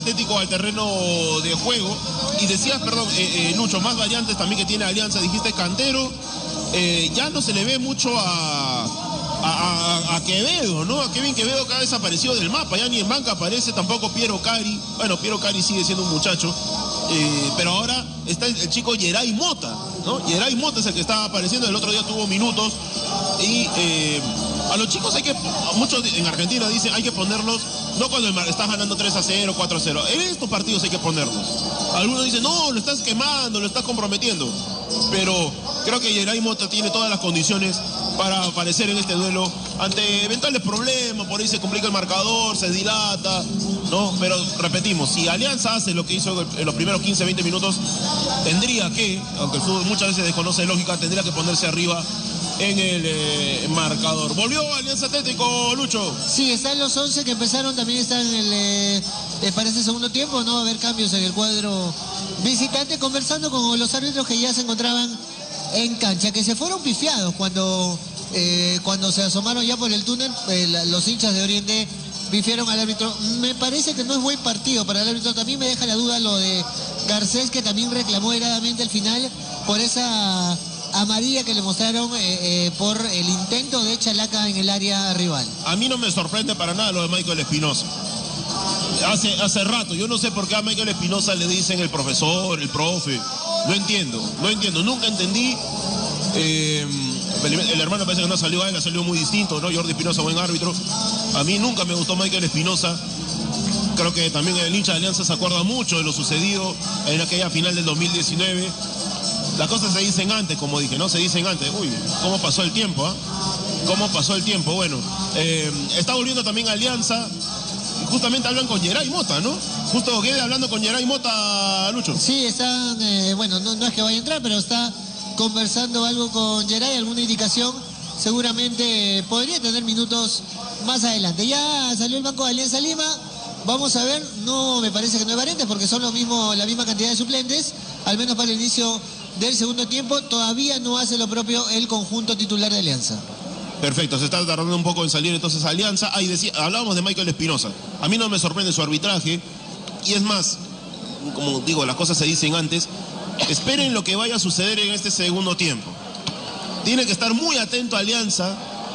Atlético al terreno de juego. Y decías, perdón, Lucho, más variantes también que tiene Alianza. Dijiste Cantero, ya no se le ve mucho a Quevedo, ¿no? A Kevin Quevedo, que ha desaparecido del mapa, ya ni en banca aparece, tampoco Piero Cari. Bueno, Piero Cari sigue siendo un muchacho, pero ahora está el chico Yeray Mota, ¿no? Yeray Mota es el que está apareciendo, el otro día tuvo minutos. Y a los chicos hay que, muchos en Argentina dicen, hay que ponerlos, no cuando estás ganando 3-0, 4-0, en estos partidos hay que ponerlos. Algunos dicen, no, lo estás quemando, lo estás comprometiendo, pero creo que Yeray Mota tiene todas las condiciones para aparecer en este duelo ante eventuales problemas, por ahí se complica el marcador, se dilata, ¿no? Pero repetimos, si Alianza hace lo que hizo en los primeros 15, 20 minutos, tendría que, aunque el fútbol muchas veces desconoce lógica, tendría que ponerse arriba en el marcador. ¿Volvió Alianza Atlético, Lucho? Sí, están los 11 que empezaron, también están en el, para este segundo tiempo. No va a haber cambios en el cuadro visitante, conversando con los árbitros que ya se encontraban en cancha, que se fueron pifiados cuando se asomaron ya por el túnel. Los hinchas de Oriente pifiaron al árbitro. Me parece que no es buen partido para el árbitro. También me deja la duda lo de Garcés, que también reclamó heradamente al final por esa amarilla que le mostraron por el intento de chalaca en el área rival. A mí no me sorprende para nada lo de Michael Espinosa. Hace rato, yo no sé por qué a Michael Espinosa le dicen el profesor, el profe. No entiendo, nunca entendí. El hermano parece que no salió a él, ha salido muy distinto, ¿no? Jordi Espinosa, buen árbitro. A mí nunca me gustó Michael Espinosa. Creo que también el hincha de Alianza se acuerda mucho de lo sucedido en aquella final del 2019. Las cosas se dicen antes, como dije, ¿no? Se dicen antes. Uy, ¿cómo pasó el tiempo, ah? ¿Cómo pasó el tiempo? Bueno, está volviendo también Alianza. Y justamente hablan con Yeray Mota, ¿no? Justo Guede hablando con Yeray Mota, Lucho. Sí, están, bueno, no es que vaya a entrar, pero está conversando algo con Yeray, alguna indicación. Seguramente podría tener minutos más adelante. Ya salió el banco de Alianza Lima. Vamos a ver, no me parece que no hay variantes porque son la misma cantidad de suplentes, al menos para el inicio del segundo tiempo. Todavía no hace lo propio el conjunto titular de Alianza. Perfecto, se está tardando un poco en salir entonces Alianza. Ahí hablábamos de Michael Espinosa. A mí no me sorprende su arbitraje. Y es más, como digo, las cosas se dicen antes. Esperen lo que vaya a suceder en este segundo tiempo. Tiene que estar muy atento Alianza.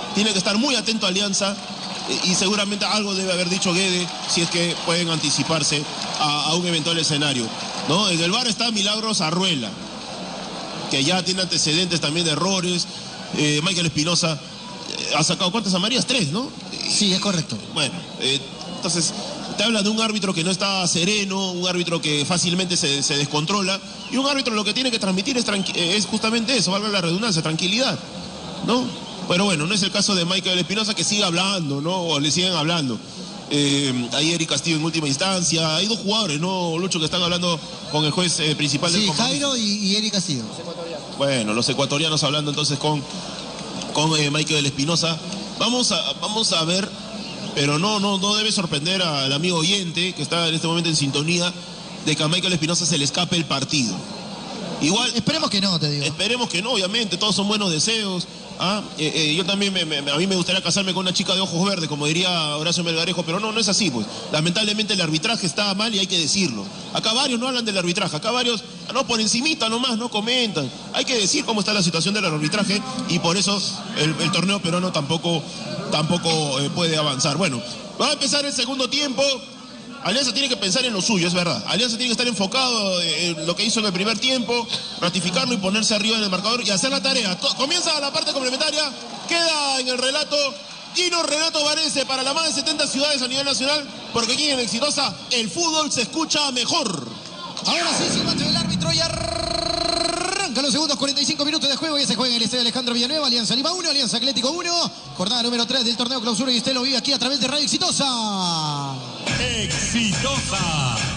Y seguramente algo debe haber dicho Guede si es que pueden anticiparse a un eventual escenario, ¿no? En el VAR está Milagros Arruela, que ya tiene antecedentes también de errores. Michael Espinosa ha sacado ¿cuántas amarillas? 3, ¿no? Sí, es correcto. Bueno, entonces te habla de un árbitro que no está sereno, un árbitro que fácilmente se descontrola, y un árbitro lo que tiene que transmitir es justamente eso, valga la redundancia, tranquilidad, ¿no? Pero bueno, no es el caso de Michael Espinosa, que sigue hablando, ¿no? O le siguen hablando. Ahí Eric Castillo en última instancia. Hay dos jugadores, ¿no, Lucho, que están hablando con el juez principal del compromiso? Sí, Jairo y Eric Castillo. Bueno, los ecuatorianos hablando entonces con Michael Espinosa. Vamos a ver, pero no debe sorprender al amigo oyente, que está en este momento en sintonía, de que a Michael Espinosa se le escape el partido. Igual, esperemos que no, te digo. Esperemos que no, obviamente, todos son buenos deseos. Yo también, a mí me gustaría casarme con una chica de ojos verdes, como diría Horacio Melgarejo, pero no es así, pues. Lamentablemente el arbitraje está mal y hay que decirlo. Acá varios no hablan del arbitraje, acá varios, no, por encimita nomás, no comentan. Hay que decir cómo está la situación del arbitraje y por eso el torneo peruano tampoco puede avanzar. Bueno, va a empezar el segundo tiempo. Alianza tiene que pensar en lo suyo, es verdad. Alianza tiene que estar enfocado en lo que hizo en el primer tiempo, ratificarlo y ponerse arriba en el marcador y hacer la tarea. Comienza la parte complementaria, queda en el relato Gino Renato Varese para las más de 70 ciudades a nivel nacional, porque aquí en Exitosa el fútbol se escucha mejor. Ahora sí, silbato el árbitro y arranca los segundos, 45 minutos de juego. Ya se juega en el estadio Alejandro Villanueva. Alianza Lima 1, Alianza Atlético 1. Jornada número 3 del torneo clausura y usted lo vive aquí a través de Radio Exitosa. Exitosa.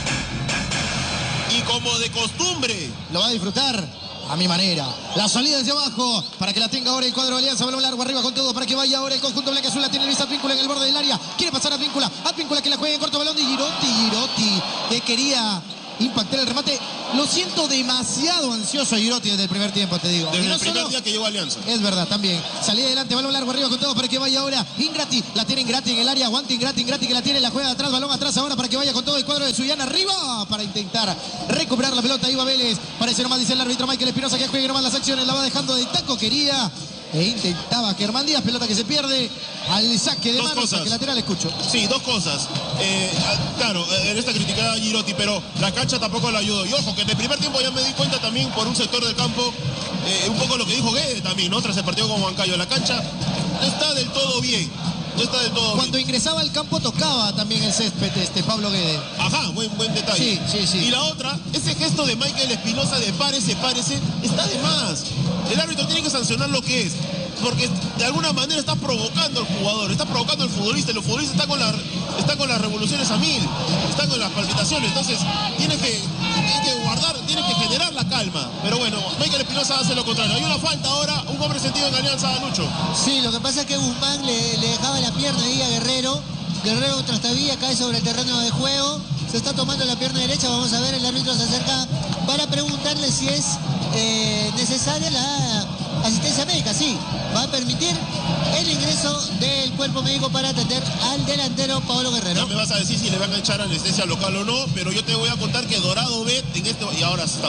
Y como de costumbre, lo va a disfrutar a mi manera. La salida desde abajo para que la tenga ahora el cuadro de Alianza. Balón largo arriba con todo para que vaya ahora el conjunto blanco azul. La tiene Luis Advíncula en el borde del área. Quiere pasar a Advíncula. Advíncula que la juega en corto balón de Girotti. Que quería impactar el remate. Lo siento demasiado ansioso a Girotti desde el primer tiempo, te digo. Desde Y no el primer solo- día que llegó a Alianza. Es verdad, también. Salida adelante, balón largo arriba con todo para que vaya ahora Ingrati. La tiene Ingrati en el área, aguanta Ingrati que la tiene, la juega de atrás, balón atrás ahora para que vaya con todo el cuadro de Suyana arriba para intentar recuperar la pelota. Ahí va Vélez. Parece nomás, dice el árbitro Michael Espinosa, que juegue nomás las acciones, la va dejando de taco, quería. E intentaba Germán Díaz, pelota que se pierde al saque de Dos manos, cosas. saque lateral, escucho. Sí, dos cosas. Claro, en esta criticada a Girotti, pero la cancha tampoco la ayudó. Y ojo, que en el primer tiempo ya me di cuenta también por un sector del campo, un poco lo que dijo Guede también, ¿no? Tras el partido con Huancayo. La cancha no está del todo bien. No está del todo Cuando bien. ingresaba al campo tocaba también el césped Pablo Guede. Ajá, buen detalle. Sí. Y la otra, ese gesto de Michael Espinosa de párese, está de más. El árbitro tiene que sancionar lo que es. Porque de alguna manera está provocando al jugador, está provocando al futbolista. Y los futbolistas están con las revoluciones a 1000, están con las palpitaciones. Entonces, tiene que guardar, tiene que generar la calma. Pero bueno, Michael Espinosa hace lo contrario. Hay una falta ahora, un hombre sentido en Alianza, Lucho. Sí, lo que pasa es que Guzmán le dejaba la pierna ahí a Guerrero. Guerrero trastabilla, cae sobre el terreno de juego. Se está tomando la pierna derecha. Vamos a ver, el árbitro se acerca para preguntarle si es necesaria la asistencia médica. Sí, va a permitir el ingreso del cuerpo médico para atender al delantero Paolo Guerrero. Ya me vas a decir si le van a echar anestesia local o no, pero yo te voy a contar que Dorado B en este, y ahora es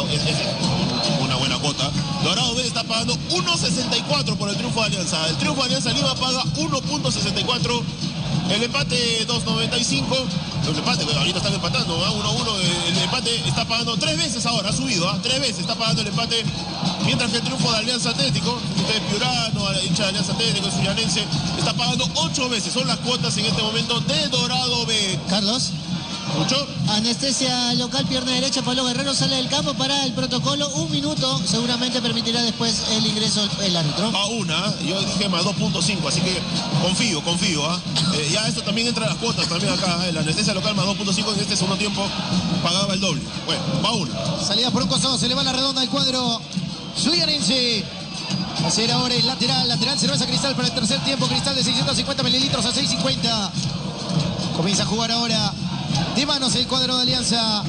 una buena cuota. Dorado B está pagando 1.64 por el triunfo de Alianza. El triunfo de Alianza Lima paga 1.64. El empate 2.95. El empate, ahorita están empatando, 1-1. El empate está pagando 3 veces ahora, ha subido, 3 veces está pagando el empate. Mientras que el triunfo de Alianza Atlético, de Piurano, hincha de Alianza Atlético, el suyanense, está pagando 8 veces. Son las cuotas en este momento de Dorado B. Carlos. ¿Mucho? Anestesia local, pierna derecha, Pablo Guerrero sale del campo para el protocolo. 1 minuto, seguramente permitirá después el ingreso el árbitro. A una, yo dije más 2.5, así que confío. Ya esto también entra a las cuotas también acá. La anestesia local más 2.5 en este segundo tiempo pagaba el doble. Bueno, va una. Salida por un costado, se le va la redonda al cuadro suyanense. Va a ser ahora el lateral cerveza Cristal para el tercer tiempo. Cristal de 650 mililitros a 650. Comienza a jugar ahora de manos el cuadro de Alianza.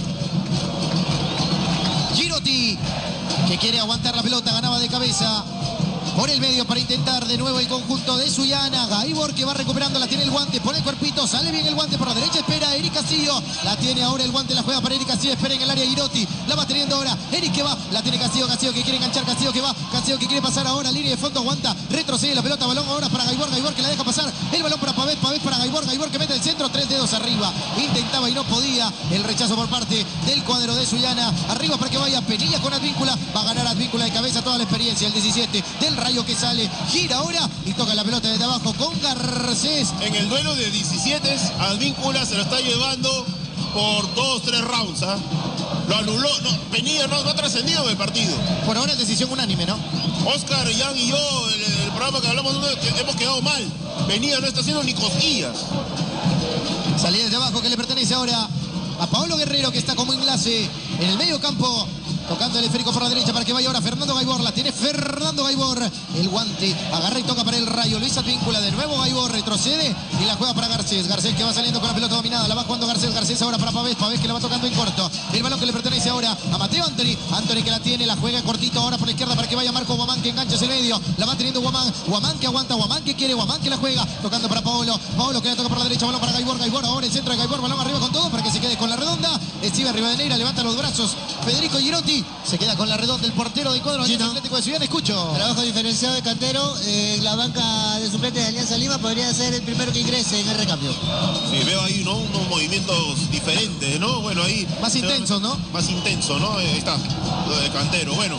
Girotti, que quiere aguantar la pelota, ganaba de cabeza por el medio para intentar de nuevo el conjunto de Suyana. Gaibor que va recuperando, la tiene el guante, pone el cuerpito, sale bien el guante por la derecha, espera Eric Castillo, la tiene ahora el guante, la juega para Eric Castillo, espera en el área Girotti, la va teniendo ahora Eric que va, la tiene Castillo que quiere enganchar, Castillo que va, Castillo que quiere pasar ahora, línea de fondo, aguanta, retrocede la pelota, balón ahora para Gaibor que la deja pasar, el balón para Pavés para Gaibor que mete el centro, 3 dedos arriba, intentaba y no podía, el rechazo por parte del cuadro de Suyana, arriba para que vaya Penilla con Advíncula, va a ganar Advíncula de cabeza, toda la experiencia, el 17 del Rayo que sale, gira ahora y toca la pelota desde abajo con Garcés. En el duelo de 17, Advíncula se lo está llevando por 2-3 rounds. Lo anuló, Penilla no ha trascendido el partido. Por ahora es decisión unánime, ¿no? Oscar, Jan y yo, el programa que hablamos, hemos quedado mal. Penilla no está haciendo ni cosquillas. Salida desde abajo que le pertenece ahora a Paolo Guerrero, que está como enlace en el medio campo. Tocando el esférico por la derecha para que vaya ahora Fernando Gaibor. La tiene Fernando Gaibor. El guante agarra y toca para el Rayo. Luis Advíncula de nuevo. Gaibor retrocede y la juega para Garcés. Garcés que va saliendo con la pelota dominada. La va jugando Garcés. Garcés ahora para Pavés. Pavés que la va tocando en corto. El balón que le pertenece ahora a Mateo Anthony. Anthony que la tiene. La juega cortito ahora por la izquierda para que vaya Marco Guamán que engancha hacia el medio. La va teniendo Guamán. Guamán que aguanta. Guamán que quiere. Guamán que la juega. Tocando para Paolo. Paolo que la toca por la derecha. Balón para Gaibor. Gaibor ahora el centro de Gaibor. Balón arriba con todo para que se quede con la redonda. Estiva Rivadeneira. Levanta los brazos. Federico Girotti se queda con la redonda. El portero del cuadro Sí, ¿no? Atlético de Ciudad. Escucho. Trabajo diferenciado de Cantero. La banca de suplentes de Alianza Lima podría ser el primero que ingrese en el recambio. Sí, veo ahí, ¿no? Unos movimientos diferentes, ¿no? Bueno, ahí... Más intensos, ¿no? Más intenso, ¿no? Ahí está, lo de Cantero. Bueno,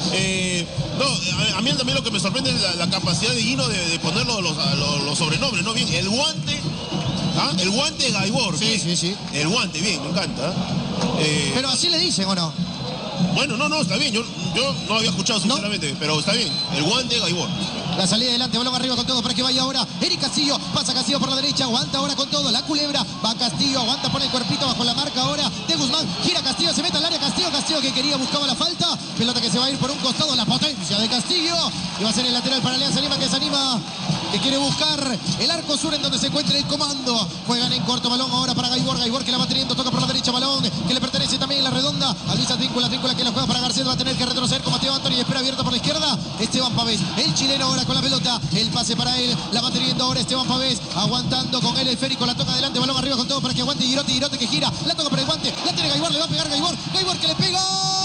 a mí también lo que me sorprende es la capacidad de Guino de poner los sobrenombres, ¿no? Bien, el guante... El guante Gaibor. Sí, bien. sí, sí. El guante, bien, me encanta. Pero así le dicen, ¿o no? Bueno, no, está bien. Yo no había escuchado sinceramente, pero está bien. El guante Gaibor. La salida adelante, balón arriba con todo para que vaya ahora Eric Castillo, pasa Castillo por la derecha, aguanta ahora con todo, la culebra, va Castillo, aguanta, pone el cuerpito bajo la marca ahora de Guzmán, gira Castillo, se mete al área Castillo que quería, buscaba la falta, pelota que se va a ir por un costado, la potencia de Castillo, y va a ser el lateral para Alianza Lima que se anima, que quiere buscar el arco sur en donde se encuentra el comando, juegan en corto, balón ahora para Gaibor que la va teniendo, toca por la derecha, balón que le pertenece también en la redonda pelota a Luis Advíncula. Advíncula que la juega para García. Va a tener que retroceder con Mateo Antonio y espera abierto por la izquierda. Esteban Pavés, el chileno ahora con la pelota. El pase para él. La va teniendo ahora Esteban Pavés. Aguantando con él el Férico. La toca adelante. Balón arriba con todo para que aguante Girotti. Girotti que gira. La toca para el guante. La tiene Gaibor. Le va a pegar Gaibor. Gaibor que le pega.